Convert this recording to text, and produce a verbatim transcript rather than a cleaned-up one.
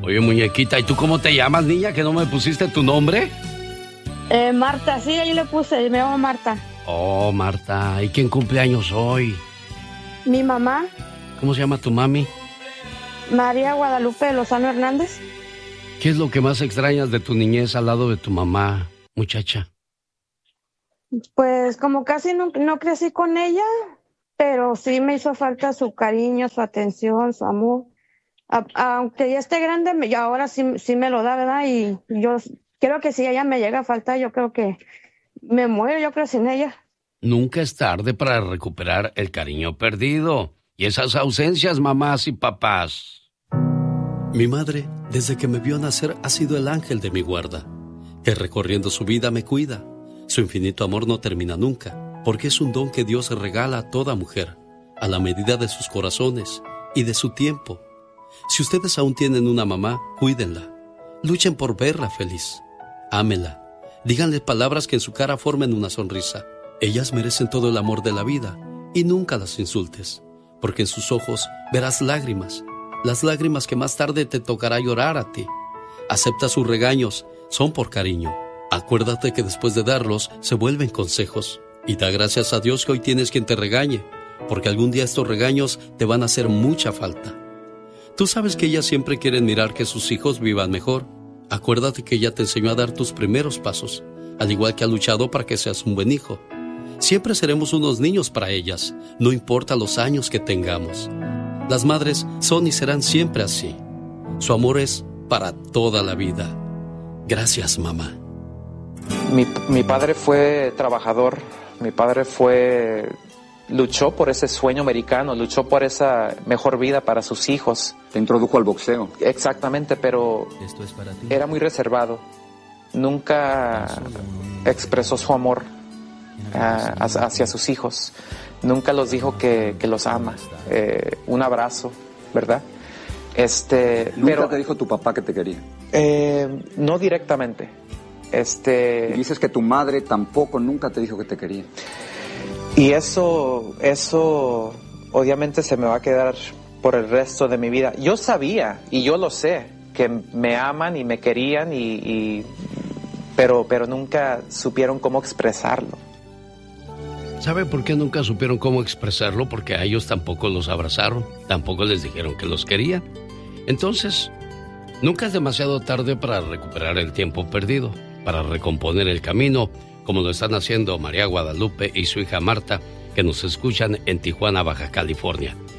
Oye, muñequita, ¿y tú cómo te llamas, niña, que no me pusiste tu nombre? Eh, Marta, sí, yo le puse, me llamo Marta. Oh, Marta, ¿y quién cumple años hoy? Mi mamá. ¿Cómo se llama tu mami? María Guadalupe Lozano Hernández. ¿Qué es lo que más extrañas de tu niñez al lado de tu mamá, muchacha? Pues como casi no, no crecí con ella, pero sí me hizo falta su cariño, su atención, su amor. A, aunque ya esté grande, me, yo ahora sí, sí me lo da, ¿verdad? Y yo creo que si ella me llega a faltar, yo creo que me muero, yo creo, sin ella. Nunca es tarde para recuperar el cariño perdido y esas ausencias, mamás y papás. Mi madre, desde que me vio nacer, ha sido el ángel de mi guarda, que recorriendo su vida me cuida. Su infinito amor no termina nunca, porque es un don que Dios regala a toda mujer, a la medida de sus corazones y de su tiempo. Si ustedes aún tienen una mamá, cuídenla. Luchen por verla feliz. Ámenla. Díganle palabras que en su cara formen una sonrisa. Ellas merecen todo el amor de la vida y nunca las insultes, porque en sus ojos verás lágrimas, las lágrimas que más tarde te tocará llorar a ti. Acepta sus regaños, son por cariño. Acuérdate que después de darlos se vuelven consejos y da gracias a Dios que hoy tienes quien te regañe, porque algún día estos regaños te van a hacer mucha falta. Tú sabes que ellas siempre quieren mirar que sus hijos vivan mejor. Acuérdate que ella te enseñó a dar tus primeros pasos, al igual que ha luchado para que seas un buen hijo. Siempre seremos unos niños para ellas, no importa los años que tengamos. Las madres son y serán siempre así. Su amor es para toda la vida. Gracias, mamá. Mi, mi padre fue trabajador, mi padre fue... luchó por ese sueño americano, luchó por esa mejor vida para sus hijos. Te introdujo al boxeo. Exactamente, pero Esto es para ti. Era muy reservado. Nunca expresó su amor uh, hacia sus hijos. Nunca los dijo que, que los ama. Eh, un abrazo, ¿verdad? Este, ¿Nunca pero, te dijo tu papá que te quería? Eh, no directamente. Este, y dices que tu madre tampoco nunca te dijo que te quería. Y eso, eso obviamente se me va a quedar por el resto de mi vida. Yo sabía, y yo lo sé, que me aman y me querían, y, y, pero, pero nunca supieron cómo expresarlo. ¿Sabe por qué nunca supieron cómo expresarlo? Porque a ellos tampoco los abrazaron, tampoco les dijeron que los querían. Entonces, nunca es demasiado tarde para recuperar el tiempo perdido, para recomponer el camino, como lo están haciendo María Guadalupe y su hija Marta, que nos escuchan en Tijuana, Baja California.